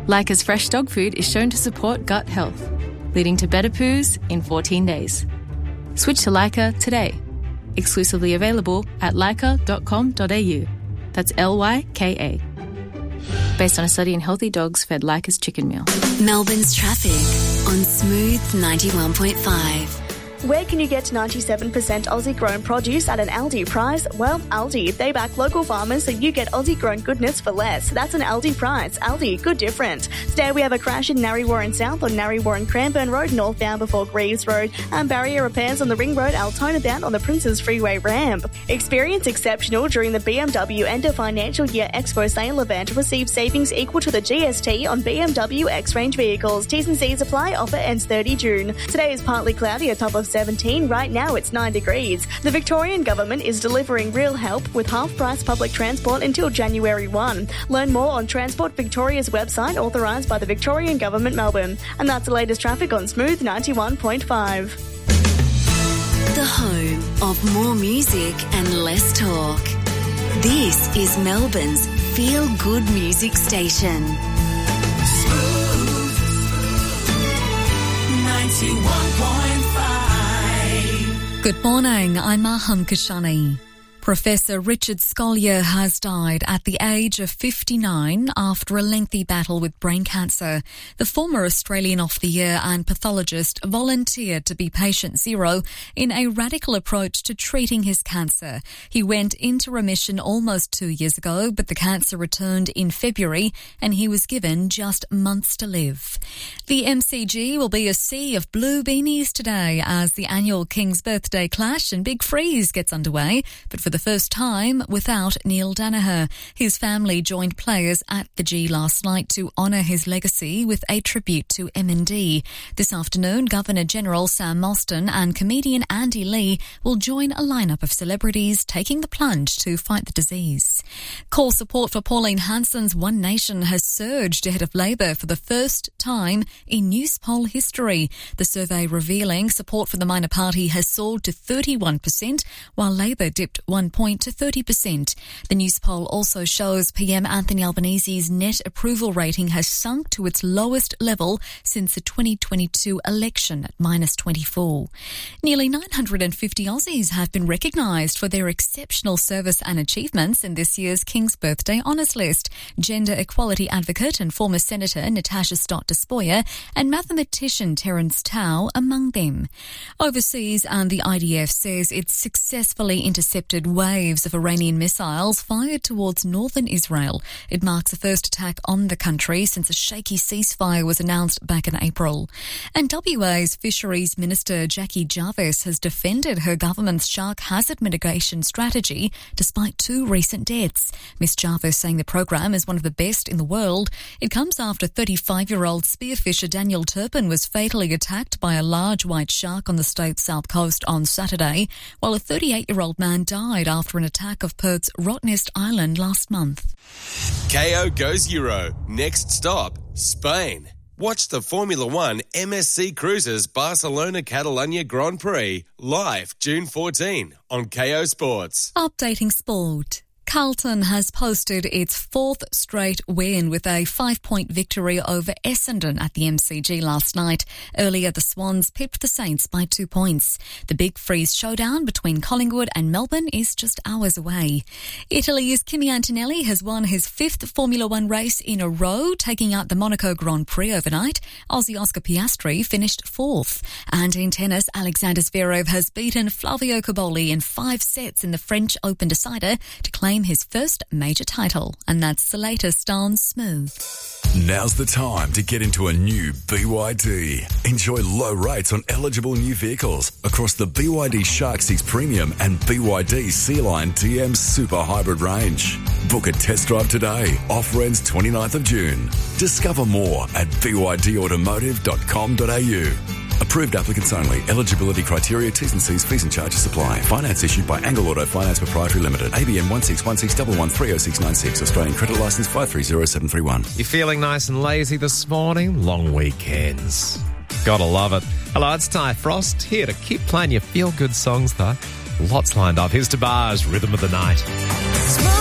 Leica's fresh dog food is shown to support gut health, leading to better poos in 14 days. Switch to Leica today. Exclusively available at leica.com.au. That's Lyka. Based on a study in healthy dogs fed Leica's chicken meal. Melbourne's traffic on Smooth 91.5. Where can you get 97% Aussie-grown produce at an Aldi price? Well, Aldi. They back local farmers so you get Aussie-grown goodness for less. That's an Aldi price. Aldi, good difference. Today we have a crash in Narre Warren South on Narre Warren Cranbourne Road, northbound before Greaves Road, and barrier repairs on the Ring Road, Altona bound on the Princes Freeway ramp. Experience exceptional during the BMW End of Financial Year Expo sale event. Receive savings equal to the GST on BMW X-Range vehicles. T's and C's apply. Offer ends 30 June. Today is partly cloudy, a top of 17. Right now it's 9 degrees. The Victorian Government is delivering real help with half-price public transport until January 1. Learn more on Transport Victoria's website, authorised by the Victorian Government, Melbourne. And that's the latest traffic on Smooth 91.5. The home of more music and less talk. This is Melbourne's feel-good music station. Smooth 91.5. Good morning, I'm Maham Kashani. Professor Richard Scolyer has died at the age of 59 after a lengthy battle with brain cancer. The former Australian of the Year and pathologist volunteered to be patient zero in a radical approach to treating his cancer. He went into remission almost 2 years ago, but the cancer returned in February and he was given just months to live. The MCG will be a sea of blue beanies today as the annual King's Birthday Clash and Big Freeze gets underway, but for the first time without Neil Danaher. His family joined players at the G last night to honour his legacy with a tribute to MND. This afternoon, Governor-General Sam Mostyn and comedian Andy Lee will join a lineup of celebrities taking the plunge to fight the disease. Core support for Pauline Hanson's One Nation has surged ahead of Labor for the first time in Newspoll history. The survey revealing support for the minor party has soared to 31%, while Labor dipped 1 point to 30%. The Newspoll also shows PM Anthony Albanese's net approval rating has sunk to its lowest level since the 2022 election at -24. Nearly 950 Aussies have been recognised for their exceptional service and achievements in this year's King's Birthday Honours List. Gender equality advocate and former Senator Natasha Stott-Despoja and mathematician Terence Tao among them. Overseas, and the IDF says it successfully intercepted waves of Iranian missiles fired towards northern Israel. It marks the first attack on the country since a shaky ceasefire was announced back in April. And WA's Fisheries Minister Jackie Jarvis has defended her government's shark hazard mitigation strategy despite 2 recent deaths. Ms Jarvis saying the program is one of the best in the world. It comes after 35-year-old spearfisher Daniel Turpin was fatally attacked by a large white shark on the state's south coast on Saturday, while a 38-year-old man died after an attack of Perth's Rottnest Island last month. KO goes Euro. Next stop, Spain. Watch the Formula One MSC Cruises Barcelona Catalunya Grand Prix live June 14 on KO Sports. Updating sport. Carlton has posted its 4th straight win with a 5-point victory over Essendon at the MCG last night. Earlier, the Swans pipped the Saints by 2 points. The Big Freeze showdown between Collingwood and Melbourne is just hours away. Italy's Kimi Antonelli has won his 5th Formula One race in a row, taking out the Monaco Grand Prix overnight. Aussie Oscar Piastri finished 4th. And in tennis, Alexander Zverev has beaten Flavio Cobolli in 5 sets in the French Open decider to claim his first major title. And that's the latest on Smooth. Now's the time to get into a new BYD. Enjoy low rates on eligible new vehicles across the BYD Shark 6 Premium and BYD Sea-Line DM Super Hybrid range. Book a test drive today. Offer ends 29th of June. Discover more at bydautomotive.com.au. Approved applicants only. Eligibility criteria, T's and C's, fees and charges apply. Finance issued by Angle Auto Finance Proprietary Limited. ABN 16161130696. Australian credit licence 530731. You feeling nice and lazy this morning? Long weekends. Gotta love it. Hello, it's Ty Frost here to keep playing your feel-good songs though. Lots lined up. Here's Tabars, Rhythm of the Night.